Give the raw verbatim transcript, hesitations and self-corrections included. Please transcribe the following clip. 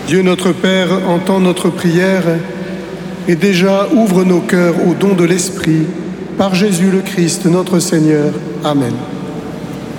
Dieu notre Père entend notre prière et déjà ouvre nos cœurs au don de l'Esprit par Jésus le Christ notre Seigneur. Amen.